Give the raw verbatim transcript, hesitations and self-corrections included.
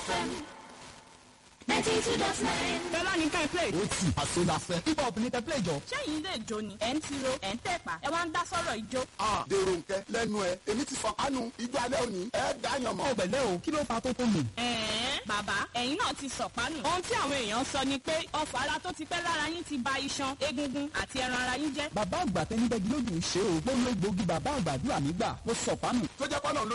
ninety-two dot nine. Bẹ́lá ní ká ẹ play. ó ti àsọdàfẹ́. hip hop ní kẹ́ play jọ. Ṣẹ́yìn lè jó ni. Ẹ̀ ń tiro, ẹ̀ ń tẹ̀pá. Ẹ wá ń dá sọ́rọ̀ ijó. a dèrò nkẹ lẹ́nu ẹ èmi ti fọkànù ijó alẹ́ òní ẹ dáyàn mọ́. ẹ pẹ̀lẹ́ o kí ló fa tó tó mi. Ẹ̀ẹ́n bàbá ẹ̀yin náà ti sọ̀pánù. Ohun tí àwọn èèyàn sọ ni pé ọfọ̀ ara tó ti pẹ́ lára yín ti ba iṣan, egungun àti ẹran ara yín jẹ́. bàbá àgbà tẹnibẹ́gi lójú ń ṣe o. mo lo egbògi bàbá àgbàdúrà nígbà mo sọ̀pánù. tó jẹ́ pọ́nà